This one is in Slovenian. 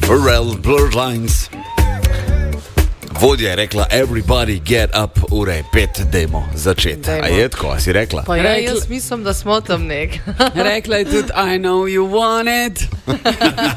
Pharrell, Blurred Lines. Vodja je rekla, everybody get up, ura je 5, dajmo začeti. A je tako, si rekla? Pa jaz mislim, da smo tam nek. Rekla je tudi, I know you want it.